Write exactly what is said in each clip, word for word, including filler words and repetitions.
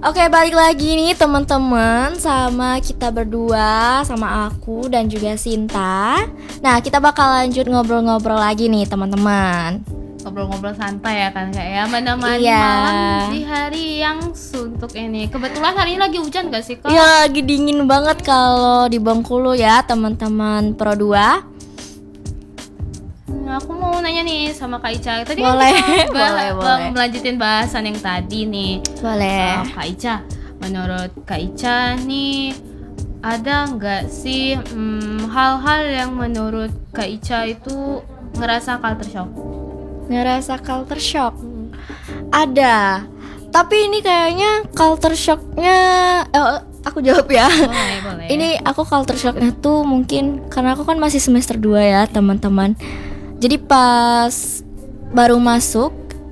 Oke, balik lagi nih teman-teman sama kita berdua, sama aku dan juga Sinta. Nah, kita bakal lanjut ngobrol-ngobrol lagi nih teman-teman. Ngobrol-ngobrol santai ya kan Kak ya, menemani Iya. malam di hari yang suntuk ini. Kebetulan hari ini lagi hujan gak sih Kak? Ya, lagi dingin banget kalau di Bengkulu ya teman-teman Pro dua. Nah, aku mau nanya nih sama Kak Ica. Tadi Boleh, kan kita bah- boleh, bah- boleh. melanjutin bahasan yang tadi nih. Boleh. Uh, Kak Ica, menurut Kak Ica nih, ada nggak sih hmm, hal-hal yang menurut Kak Ica itu ngerasa culture shock? Ngerasa culture shock? Ada. Tapi ini kayaknya culture shocknya eh, aku jawab ya. Boleh, boleh. Ini aku culture shocknya tuh mungkin karena aku kan masih semester dua ya teman-teman. Jadi pas baru masuk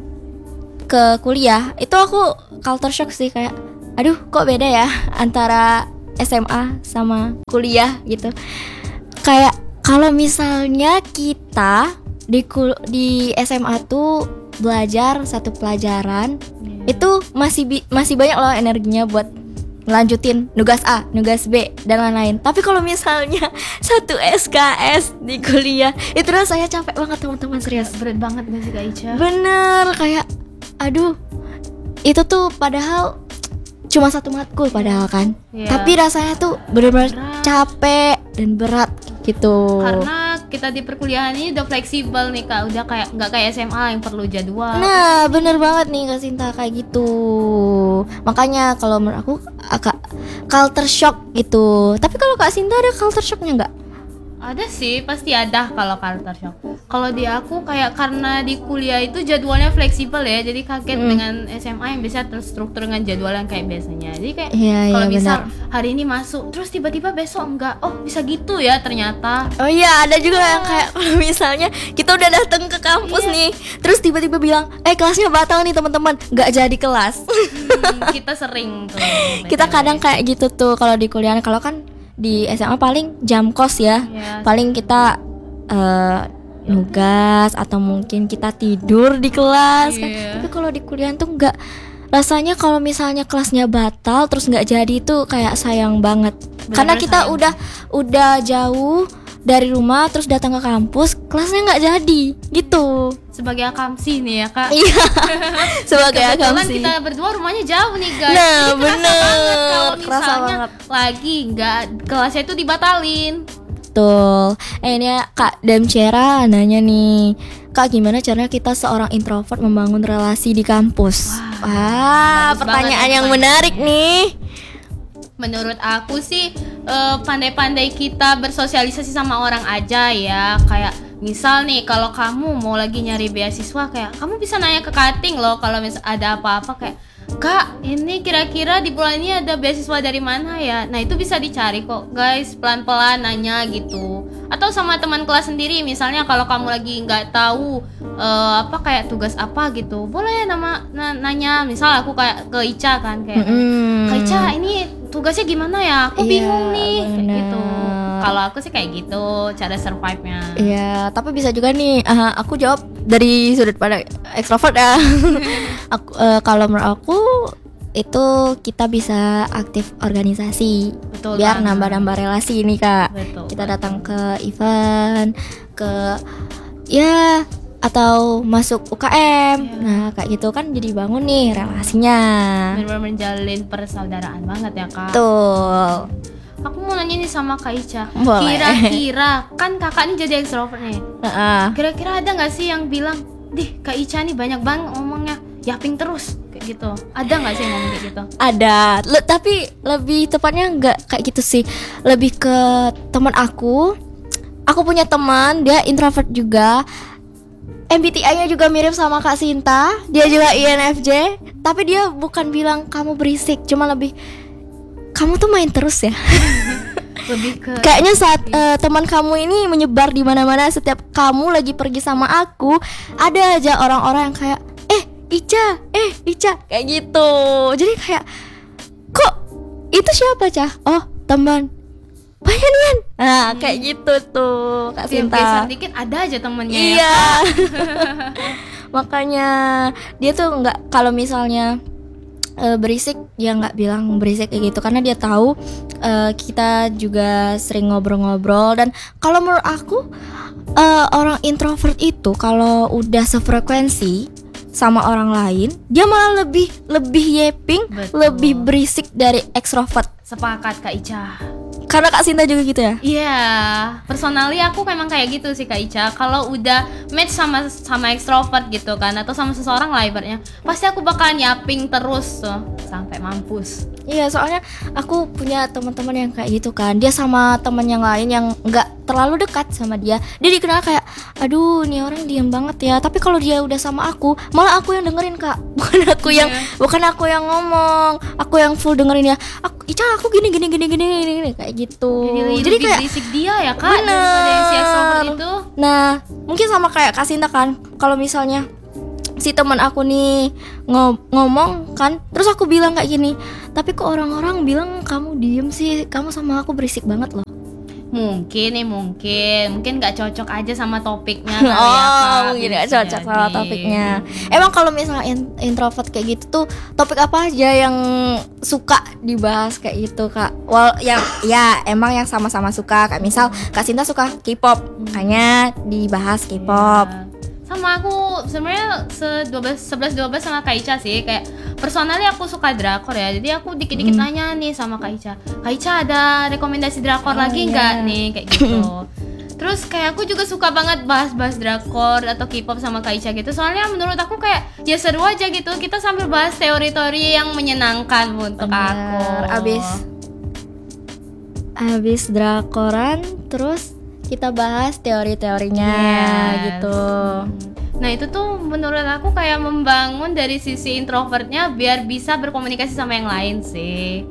ke kuliah itu aku culture shock sih, kayak aduh kok beda ya antara S M A sama kuliah gitu. Kayak kalau misalnya kita di kul- di S M A tuh belajar satu pelajaran, Yeah. itu masih bi- masih banyak loh energinya buat lanjutin nugas A, nugas B dan lain-lain. Tapi kalau misalnya satu S K S di kuliah, itu rasanya capek banget teman-teman, serius. Berat banget gak sih Kak Ica? Bener, kayak aduh, itu tuh padahal cuma satu matkul padahal kan. Iya. Tapi rasanya tuh bener-bener Berat. capek dan berat gitu. Karena kita di perkuliahan ini udah fleksibel nih Kak, udah kayak nggak kayak S M A yang perlu jadwal. Nah, bener banget nih Kak Sinta, kayak gitu. Makanya kalau menurut aku agak culture shock gitu. Tapi kalau Kak Sinta ada culture shocknya nggak? Ada sih, pasti ada kalau culture shock. Kalau di aku kayak karena di kuliah itu jadwalnya fleksibel ya, jadi kaget Mm. dengan S M A yang bisa terstruktur dengan jadwal yang kayak biasanya. Jadi kayak Iya, kalau iya, misal benar. hari ini masuk, terus tiba-tiba besok enggak, oh bisa gitu ya ternyata. Oh iya, ada juga yang kayak kalau misalnya kita udah datang ke kampus Iya. nih, terus tiba-tiba bilang, eh kelasnya batal nih teman-teman, nggak jadi kelas. Hmm, kita sering tuh. Kita B T W. kadang kayak gitu tuh kalau di kuliah. Kalau kan di S M A paling jam kos ya, Iya. paling kita eh, nugas atau mungkin kita tidur di kelas kan. Iya. Tapi kalau di kuliah tuh nggak, rasanya kalau misalnya kelasnya batal terus nggak jadi tuh kayak sayang banget. Karena kita sayang. udah udah jauh dari rumah terus datang ke kampus, kelasnya nggak jadi gitu. Sebagai akamsi nih ya Kak. Iya. Sebagai Kebetulan akamsi. kita berdua rumahnya jauh nih guys. Nah, Jadi kerasa bener. banget kalau Kerasa misalnya banget. lagi nggak kelasnya itu dibatalin. Betul. Eh ini ya, Kak Damcera nanya nih, Kak gimana caranya kita seorang introvert membangun relasi di kampus? Wah, Wah, bagus pertanyaan banget yang nih menarik nih. Menurut aku sih eh, pandai-pandai kita bersosialisasi sama orang aja ya. Kayak misal nih kalau kamu mau lagi nyari beasiswa, kayak kamu bisa nanya ke cutting loh kalau misal ada apa-apa, kayak Kak ini kira-kira di bulan ini ada beasiswa dari mana ya. Nah itu bisa dicari kok guys, pelan-pelan nanya gitu. Atau sama teman kelas sendiri, misalnya kalau kamu lagi nggak tahu eh, apa kayak tugas apa gitu, boleh nama na- nanya. Misal aku kayak ke Ica kan, kayak Mm-mm. Kak Ica ini tugasnya gimana ya? Aku Iya, bingung nih kayak benar. gitu. Kalau aku sih kayak gitu cara survive-nya. Iya, tapi bisa juga nih. eh, aku jawab dari sudut pandang ekstrovert ya. Aku eh, kalau menurut aku itu kita bisa aktif organisasi, Betul biar banget. nambah-nambah relasi nih Kak. Betul. Kita datang ke event, ke ya atau masuk U K M. Iya. Nah, kayak gitu kan jadi bangun nih relasinya. Benar-benar menjalin persaudaraan banget ya Kak. Betul. Aku mau nanya nih sama Kak Ica. Boleh. Kira-kira kan kakak ini jadi extrovert nih. Heeh. Kira-kira ada nggak sih yang bilang, "Dih, Kak Ica nih banyak banget ngomongnya, yaping terus." Kayak gitu. Ada nggak sih yang ngomong kayak gitu? Ada, Le- tapi lebih tepatnya nggak kayak gitu sih. Lebih ke teman aku. Aku punya teman, dia introvert juga. M B T I-nya juga mirip sama Kak Sinta. Dia juga I N F J. Tapi dia bukan bilang kamu berisik, cuma lebih kamu tuh main terus ya. Lebih ke Kayaknya saat eh, teman kamu ini menyebar di mana-mana, setiap kamu lagi pergi sama aku, ada aja orang-orang yang kayak, eh Ica, eh Ica, kayak gitu. Jadi kayak, kok itu siapa Cah? Oh teman. Bayanian. Nah kayak gitu tuh Kak tiap Sinta. geser dikit ada aja temennya ya. Iya. Makanya dia tuh nggak, kalau misalnya eh, berisik, dia nggak bilang berisik kayak gitu karena dia tahu eh, kita juga sering ngobrol-ngobrol. Dan kalau menurut aku eh, orang introvert itu kalau udah sefrekuensi sama orang lain, dia malah lebih lebih yeping, Betul. lebih berisik dari ekstrovert. Sepakat Kak Ica. Karena Kak Sinta juga gitu ya? Iya, personally aku memang kayak gitu sih Kak Ica. Kalau udah match sama sama ekstrovert gitu kan, atau sama seseorang lah ibaratnya, pasti aku bakal nyapping terus tuh sampai mampus. Iya, soalnya aku punya teman-teman yang kayak gitu kan. Dia sama teman yang lain yang nggak terlalu dekat sama dia, dia dikenal kayak, aduh, ini orang diam banget ya. Tapi kalau dia udah sama aku, malah aku yang dengerin Kak, bukan aku yang Iya. bukan aku yang ngomong, aku yang full dengerin ya. Aku, Ica, aku gini gini gini gini gini, gini. Kayak gitu. Jadi, Jadi lebih kayak berisik dia ya Kak daripada yang si ekstrovert itu. Nah, mungkin sama kayak Kak Sinta kan. Kalau misalnya si teman aku nih ngo- ngomong kan, terus aku bilang kayak gini, tapi kok orang-orang bilang kamu diem sih, kamu sama aku berisik banget loh. Mungkin nih mungkin mungkin nggak cocok aja sama topiknya kali ya, Oh, Kak. mungkin Bisa gak cocok sama jadi. topiknya. Emang kalau misalnya in- introvert kayak gitu tuh, topik apa aja yang suka dibahas kayak gitu Kak? Well, yang ya emang yang sama-sama suka. Kayak misal Kak Sinta suka K-pop, makanya dibahas K-pop. Iya. Sama aku sebenarnya sebelas dua belas sama Kak Ica sih. Kayak personally aku suka drakor ya. Jadi aku dikit-dikit Hmm. nanya nih sama Kak Ica. Kak Ica ada rekomendasi drakor Oh, lagi iya. nggak nih kayak gitu. Terus kayak aku juga suka banget bahas-bahas drakor atau K-pop sama Kak Ica gitu. Soalnya menurut aku kayak ya seru aja gitu. Kita sambil bahas teori-teori yang menyenangkan untuk aku. Bener. Abis Abis drakoran, terus kita bahas teori-teorinya Yes. gitu. Nah itu tuh menurut aku kayak membangun dari sisi introvertnya biar bisa berkomunikasi sama yang lain sih.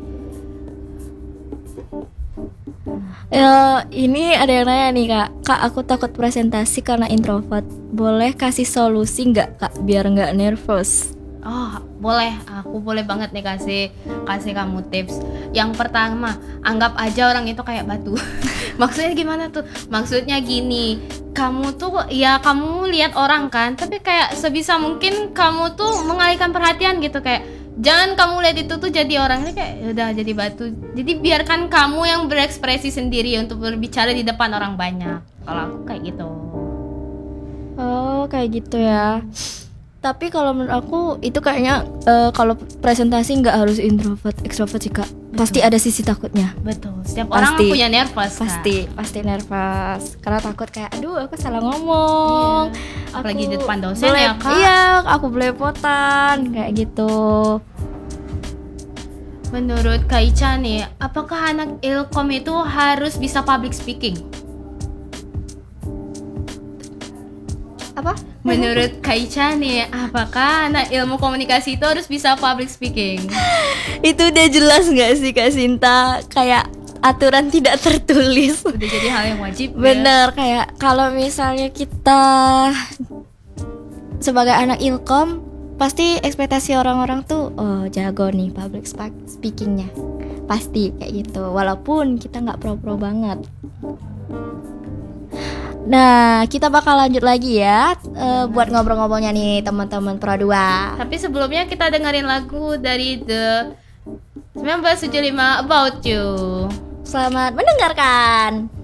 Ya, ini ada yang nanya nih Kak. Kak, aku takut presentasi karena introvert. Boleh kasih solusi nggak Kak biar nggak nervous? Oh boleh, aku boleh banget nih kasih kasih kamu tips. Yang pertama, anggap aja orang itu kayak batu. Maksudnya gimana tuh? Maksudnya gini, kamu tuh ya kamu lihat orang kan, tapi kayak sebisa mungkin kamu tuh mengalihkan perhatian gitu, kayak jangan kamu lihat itu tuh jadi orang ini kayak udah jadi batu. Jadi biarkan kamu yang berekspresi sendiri untuk berbicara di depan orang banyak. Kalau aku kayak gitu. Oh, kayak gitu ya. Tapi kalau menurut aku itu kayaknya eh, kalau presentasi nggak harus introvert, extrovert sih Kak. Pasti ada sisi takutnya. Betul. Setiap orang Pasti. punya nervous. Kak. Pasti, pasti nervous. Karena takut kayak, aduh aku salah ngomong. Iya. Apalagi Aku di depan dosen bele- ya, Kak. Iya, aku belepotan kayak gitu. Menurut Kak Ica nih, apakah anak Ilkom itu harus bisa public speaking? Apa? Menurut Kak Ica nih, apakah anak ilmu komunikasi itu harus bisa public speaking? Itu udah jelas nggak sih Kak Sinta? Kayak aturan tidak tertulis. Udah jadi hal yang wajib. Ya? Bener, kayak kalau misalnya kita sebagai anak ilkom, pasti ekspektasi orang-orang tuh, oh jago nih public spa- speakingnya, pasti kayak gitu. Walaupun kita nggak pro-pro banget. Nah, kita bakal lanjut lagi ya eh, buat ngobrol-ngobrolnya nih teman-teman Pro dua. Tapi sebelumnya kita dengerin lagu dari The seribu sembilan ratus tujuh puluh lima About You. Selamat mendengarkan.